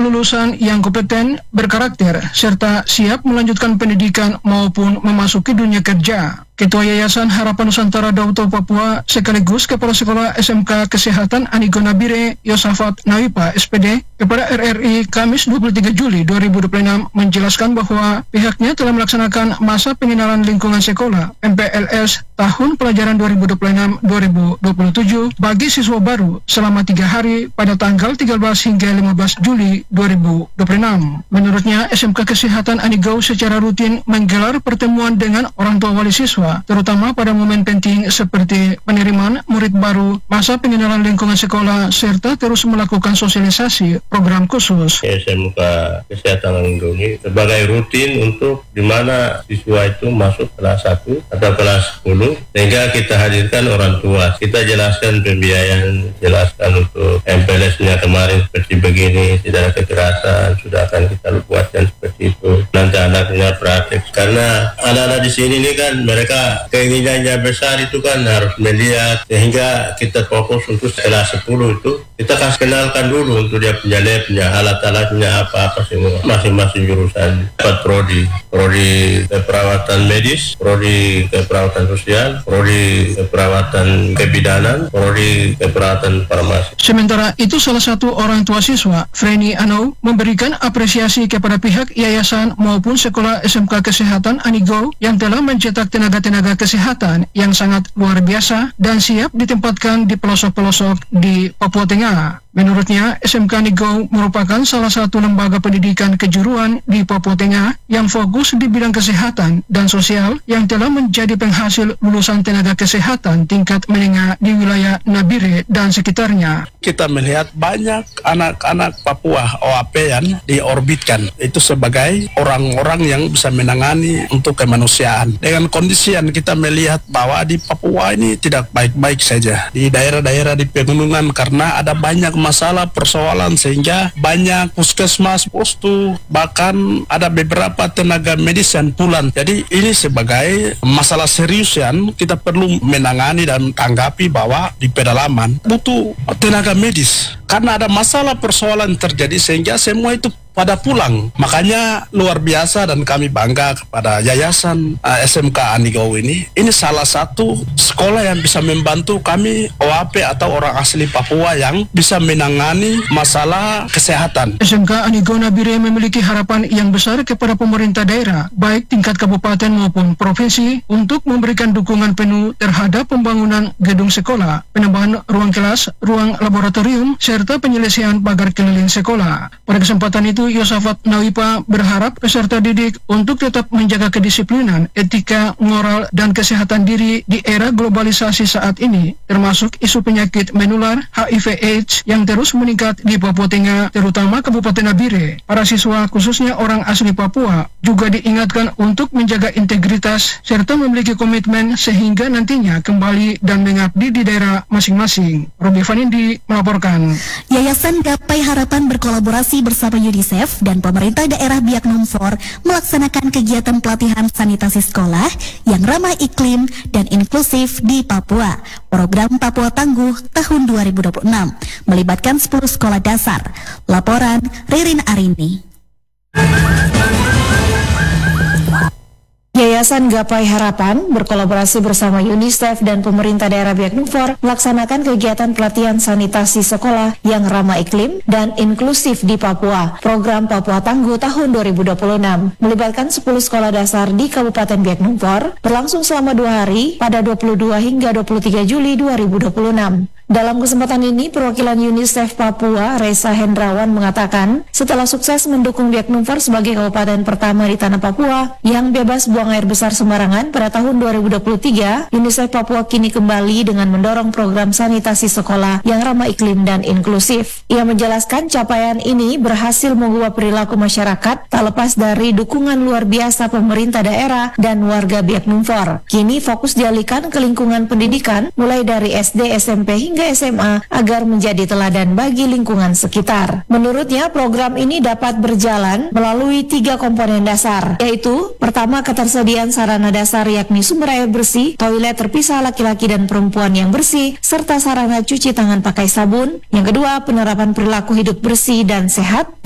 kelulusan yang kompeten, berkarakter, serta siap melanjutkan pendidikan maupun memasuki dunia kerja. Ketua Yayasan Harapan Nusantara Dauto Papua sekaligus Kepala Sekolah SMK Kesehatan Anigo Nabire Yosafat Nawipa SPD kepada RRI Kamis 23 Juli 2026 menjelaskan bahwa pihaknya telah melaksanakan masa pengenalan lingkungan sekolah MPLS tahun pelajaran 2026-2027 bagi siswa baru selama 3 hari pada tanggal 13 hingga 15 Juli 2026. Menurutnya, SMK Kesehatan Anigo secara rutin menggelar pertemuan dengan orang tua wali siswa, terutama pada momen penting seperti penerimaan murid baru, masa pengenalan lingkungan sekolah, serta terus melakukan sosialisasi program khusus. SMK Kesehatan Anigo ini sebagai rutin untuk di mana siswa itu masuk kelas 1 atau kelas 10, sehingga kita hadirkan orang tua, kita jelaskan pembiayaan, jelaskan untuk MPLS-nya kemarin seperti begini, tidak ada kekerasan, sudah akan kita buatkan seperti itu. Nanti anaknya praktek, karena anak-anak di sini ini kan mereka keinginannya besar itu kan harus melihat, sehingga kita fokus untuk kelas 10 itu kita kasih kenalkan dulu untuk dia punya labnya, alat-alatnya apa-apa semua, masing-masing jurusan. 4 prodi keperawatan medis, prodi keperawatan sosial, prodi keperawatan kebidanan, prodi keperawatan farmasi. Sementara itu, salah satu orang tua siswa, Freni Anou, memberikan apresiasi kepada pihak yayasan maupun sekolah SMK Kesehatan Anigo yang telah mencetak tenaga-tenaga kesehatan yang sangat luar biasa dan siap ditempatkan di pelosok-pelosok di Papua Tengah. Menurutnya, SMK Anigo merupakan salah satu lembaga pendidikan kejuruan di Papua Tengah yang fokus di bidang kesehatan dan sosial yang telah menjadi penghasil lulusan tenaga kesehatan tingkat menengah di wilayah Nabire dan sekitarnya. Kita melihat banyak anak-anak Papua OAP yang diorbitkan itu sebagai orang-orang yang bisa menangani untuk kemanusiaan. Dengan kondisi yang kita melihat bahwa di Papua ini tidak baik-baik saja di daerah-daerah di pegunungan, karena ada banyak masalah persoalan sehingga banyak puskesmas, postu, bahkan ada beberapa tenaga medis yang pulang. Jadi ini sebagai masalah serius yang kita perlu menangani dan tanggapi bahwa di pedalaman butuh tenaga medis. Karena ada masalah persoalan terjadi sehingga semua itu pada pulang. Makanya luar biasa dan kami bangga kepada Yayasan SMK Anigo ini. Ini salah satu sekolah yang bisa membantu kami OAP atau orang asli Papua yang bisa menangani masalah kesehatan. SMK Anigo Nabire memiliki harapan yang besar kepada pemerintah daerah, baik tingkat kabupaten maupun provinsi, untuk memberikan dukungan penuh terhadap pembangunan gedung sekolah, penambahan ruang kelas, ruang laboratorium, serta penyelesaian pagar keliling sekolah. Pada kesempatan itu, Yosafat Nawipa berharap peserta didik untuk tetap menjaga kedisiplinan, etika, moral, dan kesehatan diri di era globalisasi saat ini, termasuk isu penyakit menular HIV/AIDS yang terus meningkat di Papua Tengah, terutama Kabupaten Nabire. Para siswa, khususnya orang asli Papua, juga diingatkan untuk menjaga integritas serta memiliki komitmen sehingga nantinya kembali dan mengabdi di daerah masing-masing. Robi Vanindi melaporkan. Yayasan Gapai Harapan berkolaborasi bersama UNICEF dan pemerintah daerah Biak Numfor melaksanakan kegiatan pelatihan sanitasi sekolah yang ramah iklim dan inklusif di Papua. Program Papua Tangguh tahun 2026 melibatkan 10 sekolah dasar. Laporan Ririn Arini. Yayasan Gapai Harapan berkolaborasi bersama UNICEF dan pemerintah daerah Biak Numfor melaksanakan kegiatan pelatihan sanitasi sekolah yang ramah iklim dan inklusif di Papua. Program Papua Tangguh tahun 2026 melibatkan 10 sekolah dasar di Kabupaten Biak Numfor berlangsung selama 2 hari pada 22 hingga 23 Juli 2026. Dalam kesempatan ini, perwakilan UNICEF Papua, Reza Hendrawan, mengatakan setelah sukses mendukung Biak Numfor sebagai kabupaten pertama di tanah Papua yang bebas buang air besar sembarangan pada tahun 2023, UNICEF Papua kini kembali dengan mendorong program sanitasi sekolah yang ramah iklim dan inklusif. Ia menjelaskan capaian ini berhasil mengubah perilaku masyarakat tak lepas dari dukungan luar biasa pemerintah daerah dan warga Biak Numfor. Kini fokus dialihkan ke lingkungan pendidikan mulai dari SD, SMP hingga SMA agar menjadi teladan bagi lingkungan sekitar. Menurutnya, program ini dapat berjalan melalui 3 komponen dasar, yaitu pertama, ketersediaan sarana dasar yakni sumber air bersih, toilet terpisah laki-laki dan perempuan yang bersih, serta sarana cuci tangan pakai sabun. Yang kedua, penerapan perilaku hidup bersih dan sehat.